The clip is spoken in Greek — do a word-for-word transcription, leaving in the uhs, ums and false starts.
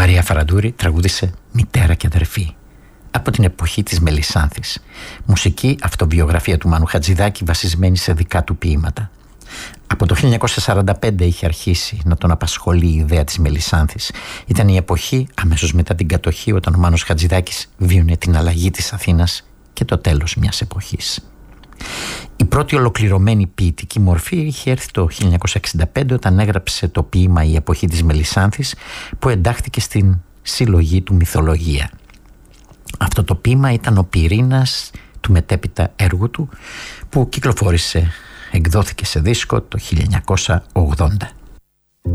Μαρία Φαραντούρη τραγούδισε «Μητέρα και αδερφή» από την εποχή της Μελισσάνθης. Μουσική αυτοβιογραφία του Μάνου Χατζηδάκη βασισμένη σε δικά του ποίηματα. Από το χίλια εννιακόσια σαράντα πέντε είχε αρχίσει να τον απασχολεί η ιδέα της Μελισσάνθης. Ήταν η εποχή αμέσως μετά την κατοχή, όταν ο Μάνος Χατζηδάκης βίωνε την αλλαγή της Αθήνας και το τέλος μιας εποχής. Η πρώτη ολοκληρωμένη ποιητική μορφή είχε έρθει το χίλια εννιακόσια εξήντα πέντε, όταν έγραψε το ποίημα «Η εποχή της Μελισσάνθης», που εντάχθηκε στην συλλογή του «Μυθολογία». Αυτό το ποίημα ήταν ο πυρήνας του μετέπειτα έργου του, που κυκλοφόρησε, εκδόθηκε σε δίσκο το χίλια εννιακόσια ογδόντα.